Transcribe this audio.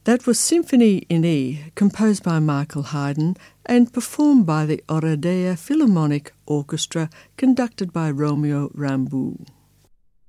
That was Symphony in E, composed by Michael Haydn and performed by the Oradea Philharmonic Orchestra, conducted by Romeo Rambeau.